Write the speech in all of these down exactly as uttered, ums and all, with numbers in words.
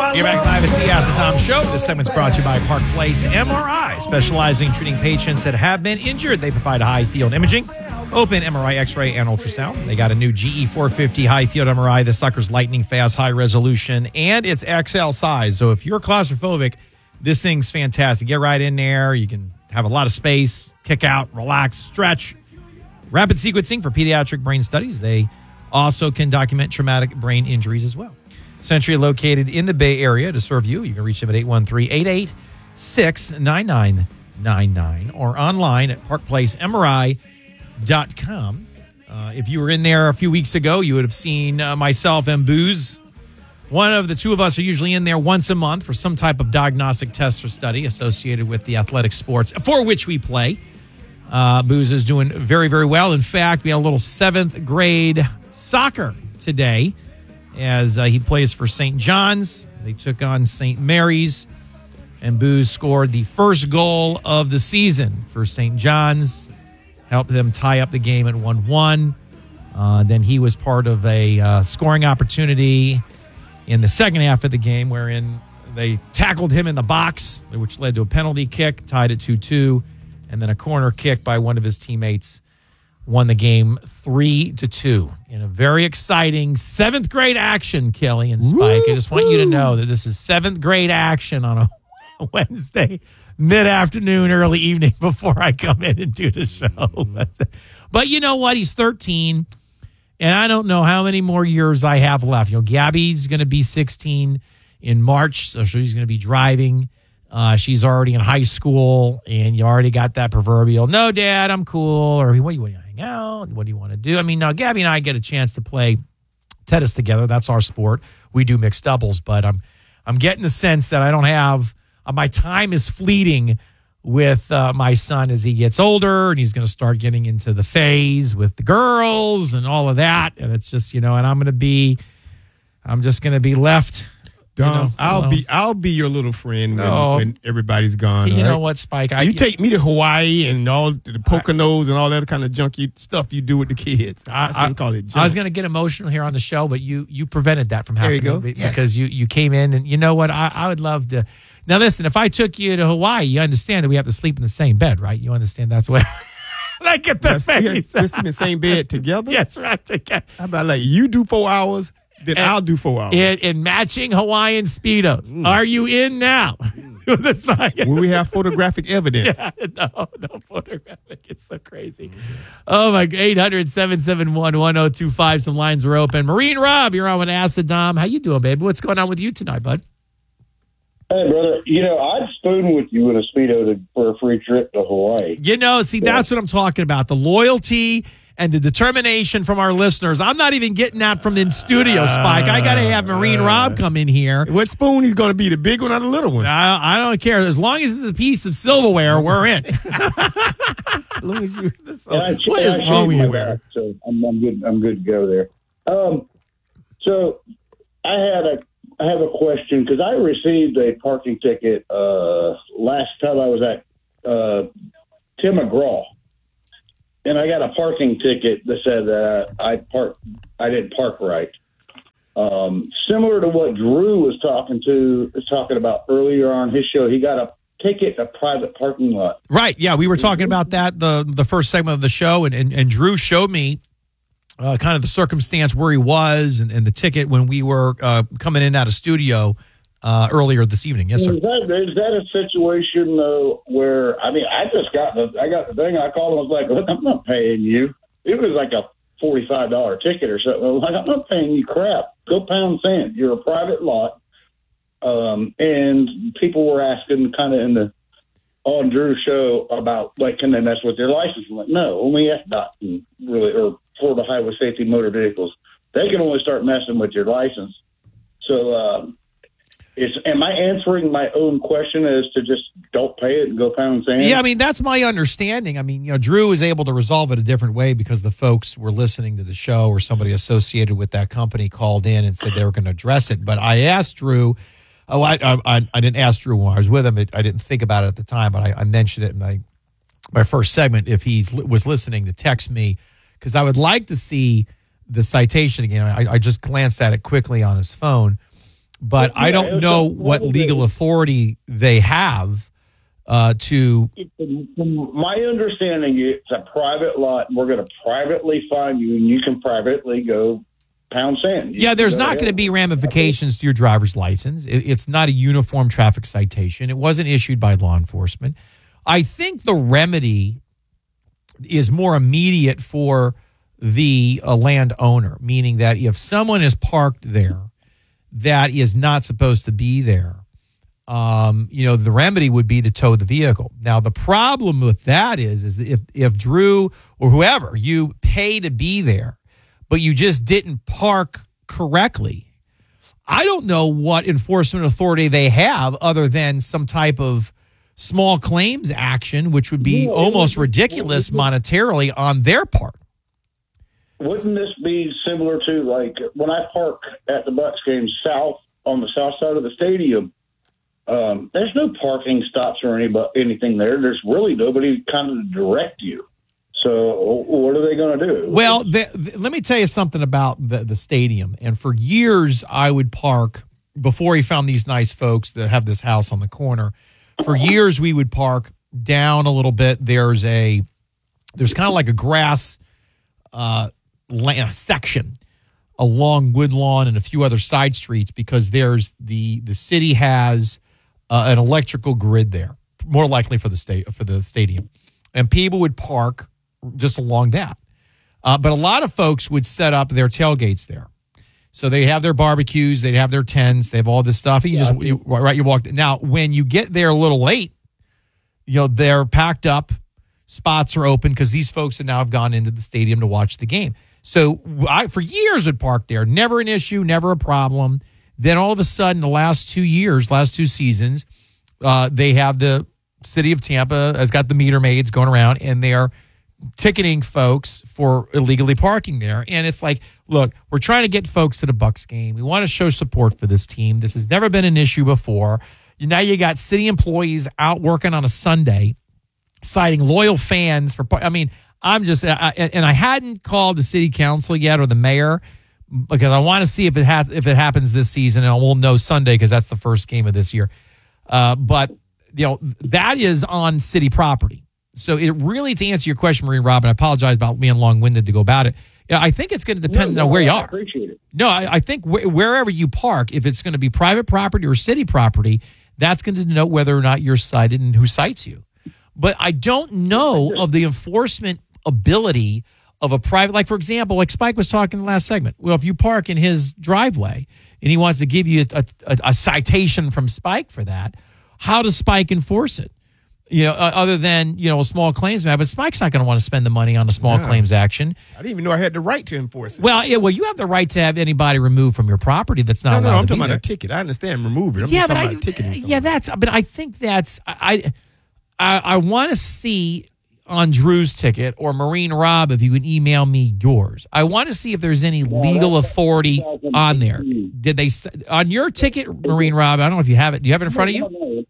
You're back live. It's the Ask the Tom Show. This segment's brought to you by Park Place M R I, specializing in treating patients that have been injured. They provide high field imaging, open M R I, X-ray, and ultrasound. They got a new G E four fifty high field M R I. The sucker's lightning fast, high resolution, and it's X L size. So if you're claustrophobic, this thing's fantastic. Get right in there. You can have a lot of space, kick out, relax, stretch. Rapid sequencing for pediatric brain studies. They also can document traumatic brain injuries as well. Century located in the Bay Area to serve you. You can reach them at eight one three, eight eight six, nine nine nine nine or online at park place M R I dot com. Uh, if you were in there a few weeks ago, you would have seen uh, myself and Booze. One of the two of us are usually in there once a month for some type of diagnostic test or study associated with the athletic sports for which we play. Uh, Booze is doing very, very well. In fact, we had a little seventh grade soccer today as uh, he plays for Saint John's. They took on Saint Mary's, and Booze scored the first goal of the season for Saint John's, helped them tie up the game at one one. Uh, then he was part of a uh, scoring opportunity in the second half of the game wherein they tackled him in the box, which led to a penalty kick, tied it two two. And then a corner kick by one of his teammates won the game three to two in a very exciting seventh grade action, Kelly and Spike. Woo, I just want woo. you to know that this is seventh grade action on a Wednesday, mid-afternoon, early evening before I come in and do the show. But you know what? He's thirteen, and I don't know how many more years I have left. You know, Gabby's going to be sixteen in March, so she's going to be driving. Uh, she's already in high school, and you already got that proverbial, no, Dad, I'm cool, or what do you want to hang out? What do you want to do? I mean, now, Gabby and I get a chance to play tennis together. That's our sport. We do mixed doubles, but I'm I'm getting the sense that I don't have uh, – my time is fleeting with uh, my son as he gets older, and he's going to start getting into the phase with the girls and all of that, and it's just, you know, and I'm going to be – I'm just going to be left – Dom, you know, I'll well, be I'll be your little friend when, no. when everybody's gone. You know right? what, Spike? So I, you take me to Hawaii and all the Poconos and all that kind of junky stuff you do with the kids. I, I, I call it junk. I was going to get emotional here on the show, but you you prevented that from happening. There you go. Because yes. you, you came in, and you know what? I, I would love to. Now, listen, if I took you to Hawaii, you understand that we have to sleep in the same bed, right? You understand that's what. I get the face. Just in the same bed together? Yes, right. Together. How about like you do four hours? Then and, I'll do four hours. In, in matching Hawaiian Speedos. Mm. Are you in now? Mm. Will we have photographic evidence? Yeah, no, no photographic. It's so crazy. Oh, my God. eight hundred, seven seven one, one oh two five. Some lines are open. Marine Rob, you're on with Ask the Dom. How you doing, baby? What's going on with you tonight, bud? Hey, brother, you know, I'd spoon with you in a Speedo to, for a free trip to Hawaii. You know, see, yeah. That's what I'm talking about. The loyalty and the determination from our listeners. I'm not even getting that from the studio, Spike. I got to have Marine uh, Rob come in here. What spoon he's going to be, the big one or the little one? I, I don't care. As long as it's a piece of silverware, we're in. As long as you, so, I, what I, is wrong with you? Back, so I'm, I'm good. I'm good to go there. Um, so I had a I have a question because I received a parking ticket uh, last time I was at uh, Tim McGraw. And I got a parking ticket that said that I park, I didn't park right. Um, similar to what Drew was talking to, was talking about earlier on his show, he got a ticket in a private parking lot. Right. Yeah, we were talking about that the the first segment of the show, and and, and Drew showed me uh, kind of the circumstance where he was and, and the ticket when we were uh, coming in and out of studio uh, earlier this evening. Yes, sir. Is that, is that a situation though where I mean I just got the I got the thing I called and was like, look, I'm not paying you. It was like a forty-five dollars ticket or something. I was like, I'm not paying you crap. Go pound sand. You're a private lot. Um, and people were asking kind of in the on Drew's show about like, can they mess with their license? I'm like, no, only F D O T can really, or Florida Highway Safety Motor Vehicles. They can only start messing with your license. So, um, Is, am I answering my own question as to just don't pay it and go pound sand? Yeah, I mean, that's my understanding. I mean, you know, Drew was able to resolve it a different way because the folks were listening to the show or somebody associated with that company called in and said they were going to address it. But I asked Drew, oh, I I, I didn't ask Drew when I was with him. It, I didn't think about it at the time, but I, I mentioned it in my, my first segment if he was listening to text me because I would like to see the citation again. I, I just glanced at it quickly on his phone. but Yeah, I it don't was know a- what legal authority they have uh, to. From my understanding, it's a private lot. And we're going to privately fine you, and you can privately go pound sand. You Yeah, can there's go not ahead. going to be ramifications to your driver's license. It, it's not a uniform traffic citation. It wasn't issued by law enforcement. I think the remedy is more immediate for the uh, landowner, meaning that if someone is parked there that is not supposed to be there, um, you know, the remedy would be to tow the vehicle. Now, the problem with that is, is that if, if Drew or whoever, you pay to be there, but you just didn't park correctly, I don't know what enforcement authority they have other than some type of small claims action, which would be Yeah, almost it- ridiculous it- monetarily on their part. Wouldn't this be similar to like when I park at the Bucks game south on the south side of the stadium? Um, there's no parking stops or any anything there. There's really nobody kind of direct you. So what are they going to do? Well, the, the, let me tell you something about the, the stadium. And for years, I would park, before he found these nice folks that have this house on the corner, for years we would park down a little bit. There's a, there's kind of like a grass uh, land, section along Woodlawn and a few other side streets, because there's the, the city has uh, an electrical grid there, more likely for the state, for the stadium. And people would park just along that. Uh, but a lot of folks would set up their tailgates there. So they have their barbecues, they have their tents, they have all this stuff. You just, you, right, you walk. Now, when you get there a little late, you know, they're packed up, spots are open because these folks have now have gone into the stadium to watch the game. So I, for years, would park there, never an issue, never a problem. Then all of a sudden, the last two years, last two seasons, uh, they have the city of Tampa has got the meter maids going around, and they're ticketing folks for illegally parking there. And it's like, look, we're trying to get folks to the Bucks game. We want to show support for this team. This has never been an issue before. Now you got city employees out working on a Sunday, citing loyal fans for, I mean, I'm just, I, and I hadn't called the city council yet or the mayor, because I want to see if it ha- if it happens this season, and we'll know Sunday because that's the first game of this year. Uh, but, you know, that is on city property. So it really, to answer your question, Marine Rob, and I apologize about being long-winded to go about it, yeah, I think it's going to depend No, on no, where you I are. appreciate it. No, I, I think wh- wherever you park, if it's going to be private property or city property, that's going to denote whether or not you're cited and who cites you. But I don't know of the enforcement ability of a private, like, for example, like Spike was talking in the last segment. Well, if you park in his driveway and he wants to give you a, a, a citation from Spike for that, how does Spike enforce it? You know, uh, other than, you know, a small claims matter, but Spike's not going to want to spend the money on a small Yeah. claims action. I didn't even know I had the right to enforce it. Well, yeah, well, you have the right to have anybody removed from your property that's not no, no, allowed I'm to be talking about there. a ticket. I understand remove it. I'm Yeah, just but talking I, about ticketing. yeah, that's. But I think that's. I, I, I want to see on Drew's ticket, or Marine Rob, if you can email me yours. I want to see if there's any legal that's- authority on there. Did they s- on your ticket, Marine Rob? I don't know if you have it. Do you have it in front of you? No,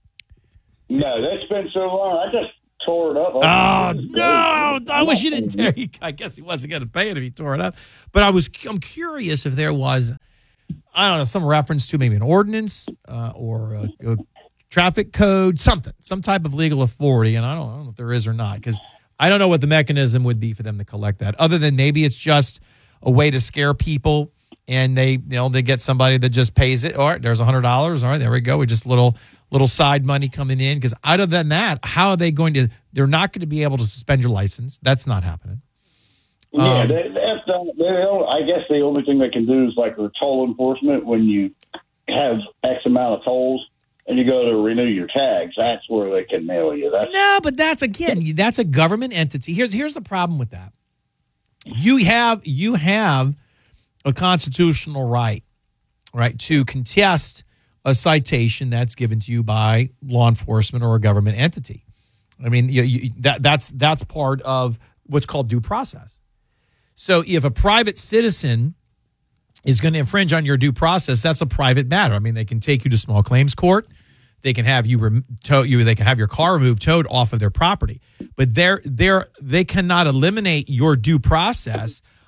no, that's been so long. I just tore it up. Oh no! I wish you didn't tear. I guess he wasn't going to pay it if he tore it up. But I was. I'm curious if there was, I don't know, some reference to maybe an ordinance uh, or a, a traffic code, something, some type of legal authority. And I don't, I don't know if there is or not, because I don't know what the mechanism would be for them to collect that. Other than maybe it's just a way to scare people, and they, you know, they get somebody that just pays it. All right, there's a hundred dollars. All right, there we go. We just little. little side money coming in, because other than that, how are they going to, they're not going to be able to suspend your license. That's not happening. Yeah, Um, they, that's the, they don't, I guess the only thing they can do is like a toll enforcement when you have X amount of tolls and you go to renew your tags. That's where they can nail you. That's No, but that's, again, that's a government entity. Here's here's the problem with that. You have you have a constitutional right, right, to contest a citation that's given to you by law enforcement or a government entity. I mean, you, you, that that's that's part of what's called due process. So if a private citizen is going to infringe on your due process, that's a private matter. I mean, they can take you to small claims court. They can have you rem- tow you. They can have your car removed, towed off of their property. But they're they're they cannot eliminate your due process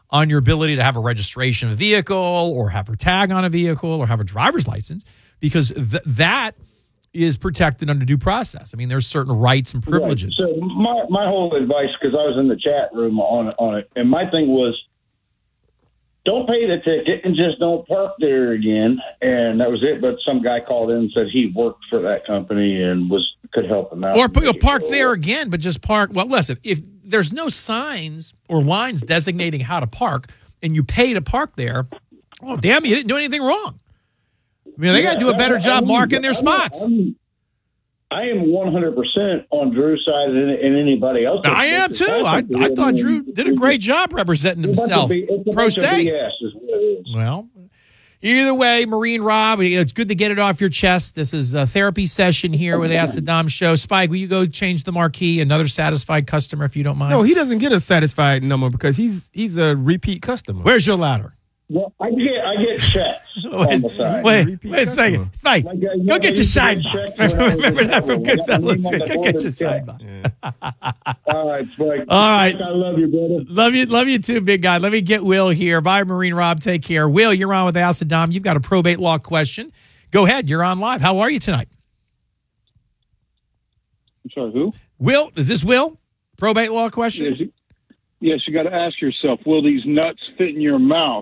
on your ability to have a registration of a vehicle or have a tag on a vehicle or have a driver's license, because th- that is protected under due process. I mean, there's certain rights and privileges. Right. So my, my whole advice, because I was in the chat room on, on it, and my thing was, don't pay the ticket and just don't park there again. And that was it. But some guy called in and said he worked for that company and was could help him out. Or p- park there again, but just park. Well, listen, if there's no signs or lines designating how to park and you pay to park there, well, damn, you didn't do anything wrong. I mean, they yeah, got to do a better I, job I, marking their I'm, spots. I'm, I am one hundred percent on Drew's side and, and anybody else. I am too. I, I thought Drew did a great job representing himself. Pro se. Well, either way, Marine Rob, it's good to get it off your chest. This is a therapy session here with the Ask the Dom show. Spike, will you go change the marquee? Another satisfied customer, if you don't mind. No, he doesn't get a satisfied number because he's he's a repeat customer. Where's your ladder? Well, I get I get checks on the side. Wait, Repeat wait a second. customer. Spike, Like, uh, go yeah, get I your used to shine get box. checks when I was Remember in that from Denver. Goodfellas? When I Go get your ordered shine check. box. All right, Spike. All right. I love you, brother. Love you, love you too, big guy. Let me get Will here. Bye, Marine Rob. Take care. Will, you're on with Ask the Dom. You've got a probate law question. Go ahead. You're on live. How are you tonight? I'm sorry, who? Will, is this Will? Probate law question? Yes, you, yes, you got to ask yourself, will these nuts fit in your mouth?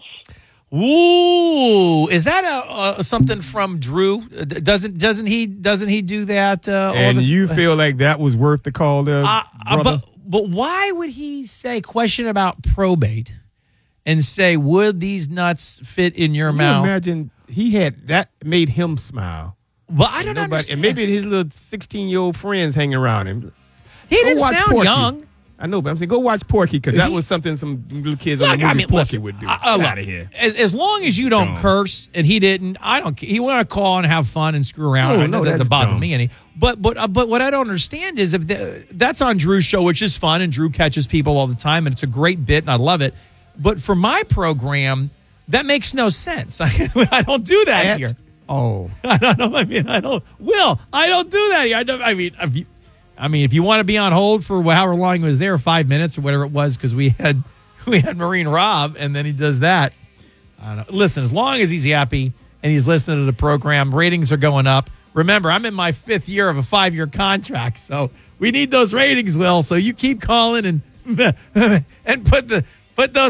Ooh, is that a, a something from Drew? Uh, Doesn't doesn't he doesn't he do that? Uh, all And the- you feel like that was worth the call there, Uh, uh, brother? but but why would he say question about probate and say would these nuts fit in your Can you mouth? imagine he had that made him smile. Well, I don't Nobody, understand. and maybe his little sixteen-year-old friends hanging around him. he didn't Go watch sound Porky. young. I know, but I'm saying go watch Porky because that He- was something some little kids on Look, the movie I mean, Porky listen, would do. I- I Get look, out of here. As, as long as you don't Dumb. curse, and he didn't, I don't care. He want to call and have fun and screw around. No, I know no, that doesn't that's bother dumb. me any. But but uh, but what I don't understand is if the, that's on Drew's show, which is fun, and Drew catches people all the time, and it's a great bit, and I love it. But for my program, that makes no sense. I, I don't do that That's- here. Oh, I don't know. I mean, I don't. Will, I don't do that here. I don't. I mean, if you, I mean, if you want to be on hold for however long he was there, five minutes or whatever it was, because we had we had Marine Rob, and then he does that. I don't know. Listen, as long as he's happy and he's listening to the program, ratings are going up. Remember, I'm in my fifth year of a five-year contract, so we need those ratings, Will. So you keep calling and and put the put those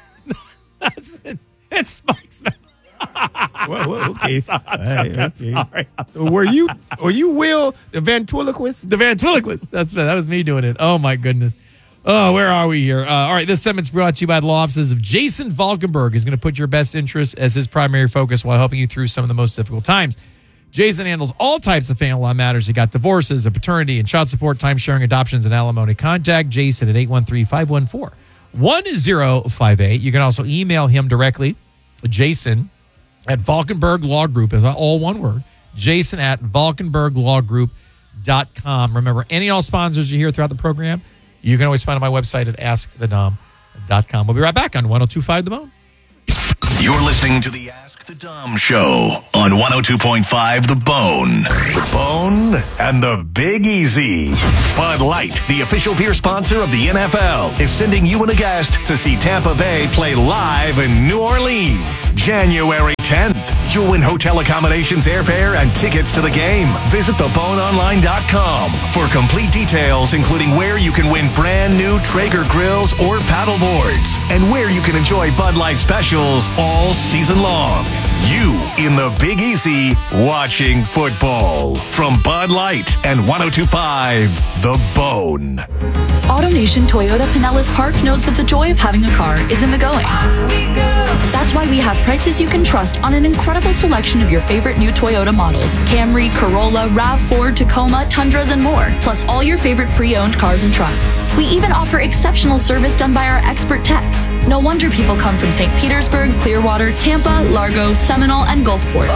nuts in, in Spike's mouth. well, well, okay. I'm Hey, sorry. I'm okay. sorry. I'm So were you were you Will the ventriloquist? The ventriloquist. That's that was me doing it. Oh my goodness. Oh, where are we here? Uh, all right, this segment's brought to you by the law offices of Jason Valkenberg. He's going to put your best interests as his primary focus while helping you through some of the most difficult times. Jason handles all types of family law matters. He got divorces, a paternity, and child support, time sharing, adoptions, and alimony. Contact Jason at eight one three, five one four, one zero five eight. You can also email him directly, Jason at Valkenberg Law Group, is all one word, Jason at Valkenberg Law Group dot com. Remember, any and all sponsors you hear throughout the program, you can always find on my website at ask the dom dot com. We'll be right back on one oh two point five The Bone. You're listening to the Ask the Dom Show on one oh two point five The Bone. The Bone and the Big Easy. Bud Light, the official beer sponsor of the N F L, is sending you and a guest to see Tampa Bay play live in New Orleans, January tenth. You'll win hotel accommodations, airfare, and tickets to the game. Visit the bone online dot com for complete details, including where you can win brand new Traeger grills or paddle boards, and where you can enjoy Bud Light specials all season long. You in the Big Easy watching football from Bud Light and one oh two point five The Bone. AutoNation Toyota Pinellas Park knows that the joy of having a car is in the going. That's why we have prices you can trust on an incredible selection of your favorite new Toyota models. Camry, Corolla, RAV four, Tacoma, Tundras, and more. Plus all your favorite pre-owned cars and trucks. We even offer exceptional service done by our expert techs. No wonder people come from Saint Petersburg, Clearwater, Tampa, Largo, Seminole, and Gulfport.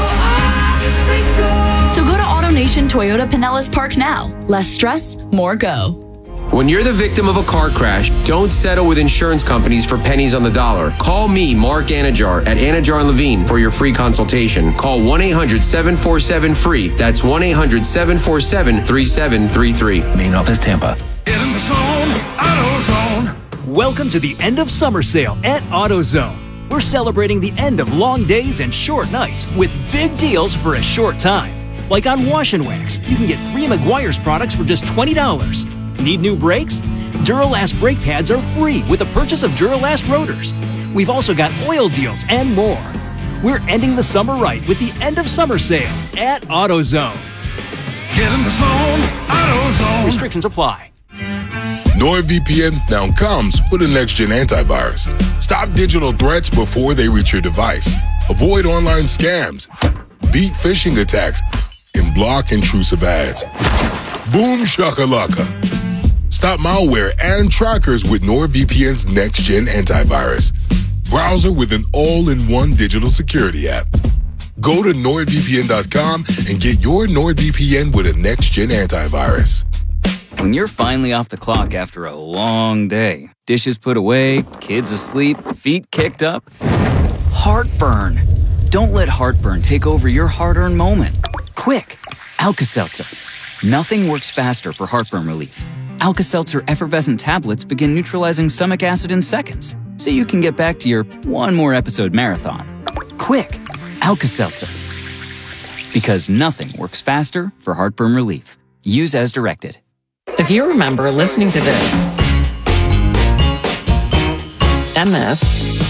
So go to AutoNation Toyota Pinellas Park now. Less stress, more go. When you're the victim of a car crash, don't settle with insurance companies for pennies on the dollar. Call me, Mark Anajar, at Anajar and Levine for your free consultation. Call one eight hundred, seven four seven, F R E E. That's one eight hundred, seven four seven, three seven three three. Main office, Tampa. Get in the zone, AutoZone. Welcome to the end of summer sale at AutoZone. We're celebrating the end of long days and short nights with big deals for a short time. Like on Wash and Wax, you can get three Meguiar's products for just twenty dollars. Need new brakes? Duralast brake pads are free with the purchase of Duralast rotors. We've also got oil deals and more. We're ending the summer right with the end of summer sale at AutoZone. Get in the zone, AutoZone. Restrictions apply. NordVPN now comes with a next-gen antivirus. Stop digital threats before they reach your device. Avoid online scams, beat phishing attacks, and block intrusive ads. Boom shakalaka. Stop malware and trackers with NordVPN's next-gen antivirus. Browser with an all-in-one digital security app. Go to nord V P N dot com and get your NordVPN with a next-gen antivirus. When you're finally off the clock after a long day, dishes put away, kids asleep, feet kicked up, heartburn. Don't let heartburn take over your hard-earned moment. Quick, Alka-Seltzer. Nothing works faster for heartburn relief. Alka-Seltzer effervescent tablets begin neutralizing stomach acid in seconds, so you can get back to your one more episode marathon. Quick, Alka-Seltzer. Because nothing works faster for heartburn relief. Use as directed. If you remember listening to this, and this,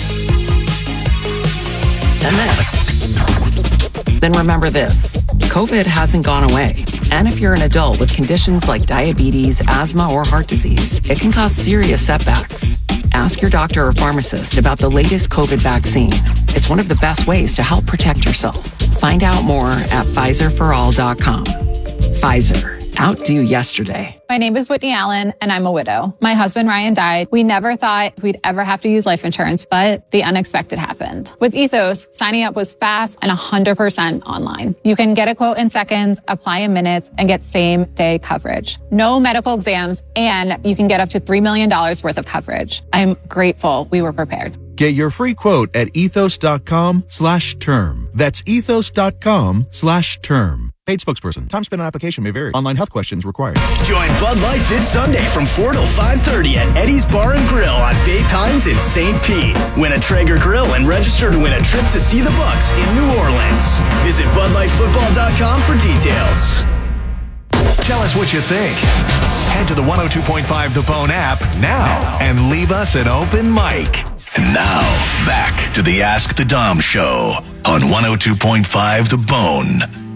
and this, then remember this. COVID hasn't gone away. And if you're an adult with conditions like diabetes, asthma, or heart disease, it can cause serious setbacks. Ask your doctor or pharmacist about the latest COVID vaccine. It's one of the best ways to help protect yourself. Find out more at Pfizer for all dot com. Pfizer. Outdo yesterday. My name is Whitney Allen, and I'm a widow. My husband, Ryan, died. We never thought we'd ever have to use life insurance, but the unexpected happened. With Ethos, signing up was fast and one hundred percent online. You can get a quote in seconds, apply in minutes, and get same-day coverage. No medical exams, and you can get up to three million dollars worth of coverage. I'm grateful we were prepared. Get your free quote at ethos.com slash term. That's ethos.com slash term. Paid spokesperson. Time spent on application may vary. Online health questions required. Join Bud Light this Sunday from four till five thirty at Eddie's Bar and Grill on Bay Pines in Saint Pete. Win a Traeger grill and register to win a trip to see the Bucks in New Orleans. Visit bud light football dot com for details. Tell us what you think. Head to the one oh two point five The Bone app now and leave us an open mic. And now, back to the Ask the Dom Show on one oh two point five The Bone.